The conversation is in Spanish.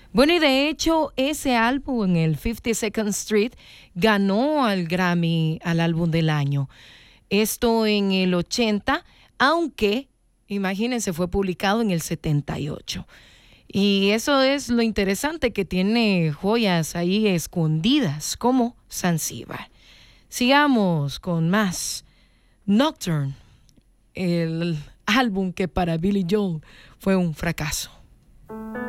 Bueno, y de hecho, ese álbum en el 52nd Street ganó al Grammy al álbum del año. Esto en el 80, aunque, imagínense, fue publicado en el 78. Y eso es lo interesante, que tiene joyas ahí escondidas, como Zanzíbar. Sigamos con más. Nocturne, el álbum que para Billy Joel fue un fracaso.